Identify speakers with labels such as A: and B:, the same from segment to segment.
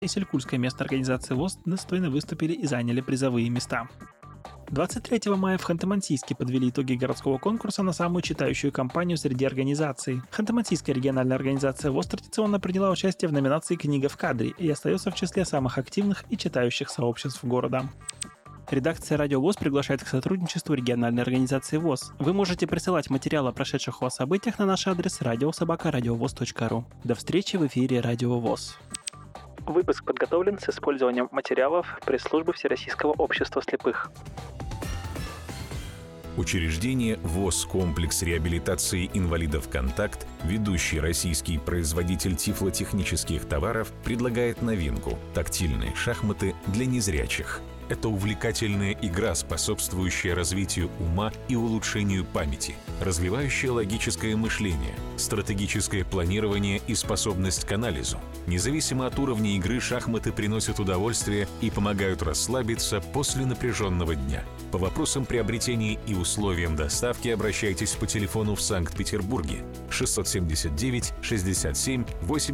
A: и Селькульское место организации ВОС достойно выступили и заняли призовые места. 23 мая в Ханты-Мансийске подвели итоги городского конкурса на самую читающую компанию среди организаций. Ханты-Мансийская региональная организация ВОС традиционно приняла участие в номинации «Книга в кадре» и остается в числе самых активных и читающих сообществ города. Редакция «Радио ВОС» приглашает к сотрудничеству региональной организации ВОС. Вы можете присылать материалы о прошедших у вас событиях на наш адрес radio@radiovoz.ru. До встречи в эфире «Радио ВОС». Выпуск подготовлен с использованием материалов пресс-службы Всероссийского общества слепых.
B: Учреждение ВОС «Комплекс реабилитации инвалидов «Контакт», ведущий российский производитель тифлотехнических товаров, предлагает новинку – тактильные шахматы для незрячих. Это увлекательная игра, способствующая развитию ума и улучшению памяти, развивающая логическое мышление, стратегическое планирование и способность к анализу. Независимо от уровня игры, шахматы приносят удовольствие и помогают расслабиться после напряженного дня. По вопросам приобретения и условиям доставки обращайтесь по телефону в Санкт-Петербурге 679 67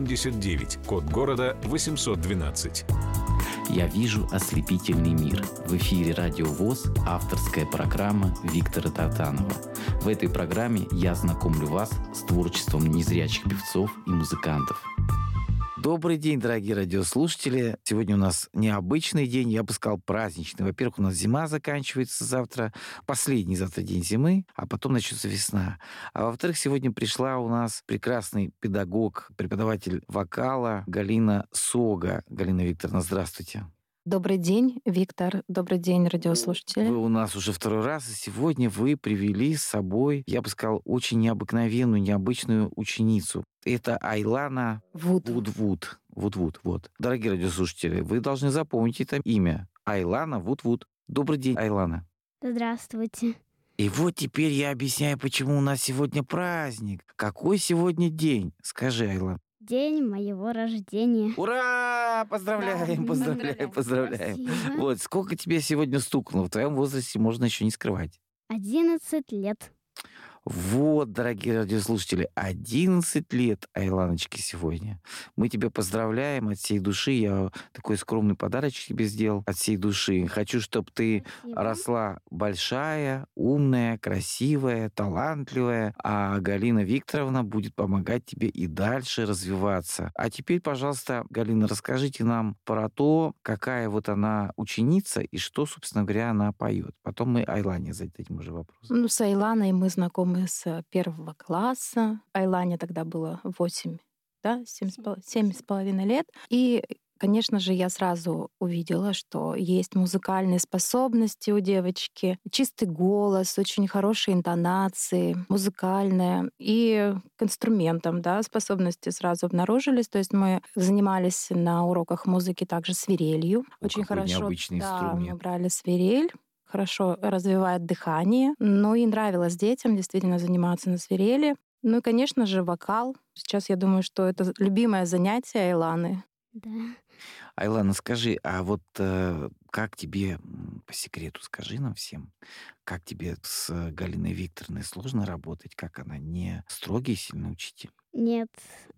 B: 89, код города 812.
C: «Я вижу ослепительный мир». В эфире «Радио ВОС» авторская программа Виктора Тартанова. В этой программе я знакомлю вас с творчеством незрячих певцов и музыкантов. Добрый день, дорогие радиослушатели. Сегодня у нас необычный день, я бы сказал, праздничный. Во-первых, у нас зима заканчивается завтра, последний завтра день зимы, а потом начнется весна. А во-вторых, сегодня пришла у нас прекрасный педагог, преподаватель вокала Галина Сога. Галина Викторовна, здравствуйте.
D: Добрый день, Виктор. Добрый день, радиослушатели.
C: Вы у нас уже второй раз, и сегодня вы привели с собой, я бы сказал, очень необыкновенную, необычную ученицу. Это Айлана Вудвуд. Вот. Дорогие радиослушатели, вы должны запомнить это имя. Айлана Вудвуд. Добрый день, Айлана.
E: Здравствуйте.
C: И вот теперь я объясняю, почему у нас сегодня праздник. Какой сегодня день? Скажи, Айлана.
E: День моего рождения.
C: Ура! Поздравляем.
E: Спасибо.
C: Вот, сколько тебе сегодня стукнуло? В твоем возрасте можно еще не скрывать.
E: 11 лет.
C: Вот, дорогие радиослушатели, 11 лет Айланочке сегодня. Мы тебя поздравляем от всей души. Я такой скромный подарочек тебе сделал от всей души. Хочу, чтобы ты росла большая, умная, красивая, талантливая. А Галина Викторовна будет помогать тебе и дальше развиваться. А теперь, пожалуйста, Галина, расскажите нам про то, какая вот она ученица и что, собственно говоря, она поет. Потом мы Айлане зададим уже вопрос.
D: С Айланой мы знакомы с первого класса. Айлане тогда было 7 с половиной лет. И, конечно же, я сразу увидела, что есть музыкальные способности у девочки, чистый голос, очень хорошие интонации, музыкальная. И к инструментам, способности сразу обнаружились. То есть мы занимались на уроках музыки также свирелью. Очень хорошо.
C: Необычный инструмент.
D: Мы брали свирель. Хорошо развивает дыхание. Ну и нравилось детям действительно заниматься на свирели. Ну и, конечно же, вокал. Сейчас я думаю, что это любимое занятие Айланы.
E: Да.
C: Айлана, скажи, а вот как тебе, по секрету скажи нам всем, как тебе с Галиной Викторовной сложно работать? Как она, не строгий сильный учитель?
E: Нет,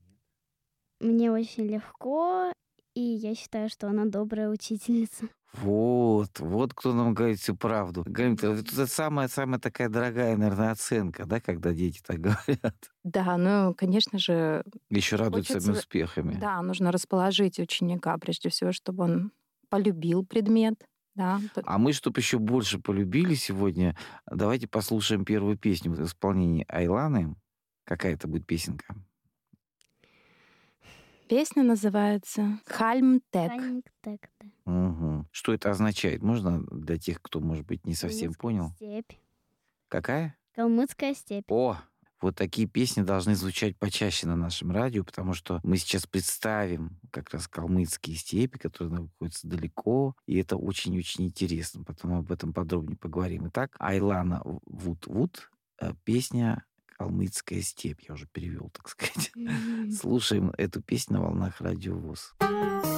E: мне очень легко, и я считаю, что она добрая учительница.
C: Вот кто нам говорит всю правду. Галина, это самая такая дорогая, наверное, оценка, да, когда дети так говорят.
D: Да, конечно же...
C: Еще радуются успехами.
D: Да, нужно расположить ученика, прежде всего, чтобы он полюбил предмет. Да.
C: А мы, чтобы еще больше полюбили сегодня, давайте послушаем первую песню в исполнении Айланы. Какая это будет песенка?
D: Песня называется «Хальмтек».
E: Хальмтек, да.
C: Угу. Что это означает? Можно для тех, кто, может быть, не совсем понял?
E: Степь.
C: Какая?
E: Калмыцкая степь.
C: О, вот такие песни должны звучать почаще на нашем радио, потому что мы сейчас представим как раз калмыцкие степи, которые находятся далеко, и это очень-очень интересно. Потом об этом подробнее поговорим. Итак, Айлана Вудвуд, песня «Калмыцкая степь». Я уже перевел, так сказать. Слушаем эту песню на волнах Радио ВОС.